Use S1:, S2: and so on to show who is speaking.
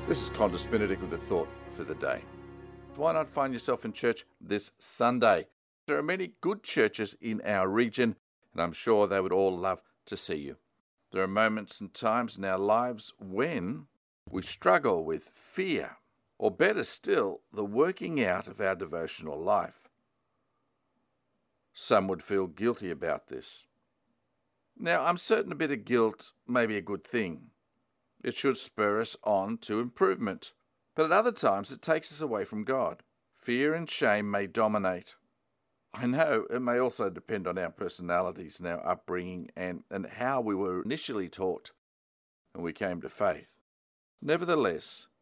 S1: This is Qantas Benedict with a thought for the day. Why not find yourself in church this Sunday? There are many good churches in our region, and I'm sure they would all love to see you. There are moments and times in our lives when we struggle with fear, or better still, the working out of our devotional life. Some would feel guilty about this. Now, I'm certain a bit of guilt may be a good thing. It should spur us on to improvement. But at other times, it takes us away from God. Fear and shame may dominate. I know it may also depend on our personalities and our upbringing and how we were initially taught when we came to faith. Nevertheless,